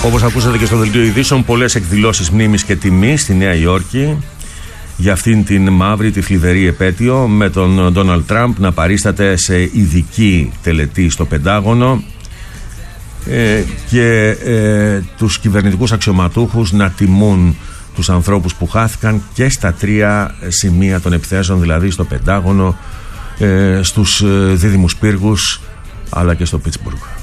Όπως ακούσατε και στο δελτίο ειδήσεων, πολλές εκδηλώσεις μνήμης και τιμής στη Νέα Υόρκη για αυτήν την μαύρη, τη θλιβερή επέτειο, με τον Ντόναλντ Τραμπ να παρίσταται σε ειδική τελετή στο Πεντάγωνο και τους κυβερνητικούς αξιωματούχους να τιμούν τους ανθρώπους που χάθηκαν και στα 3 σημεία των επιθέσεων, δηλαδή στο Πεντάγωνο, στους δίδυμους πύργους αλλά και στο Πίτσμπουργκ.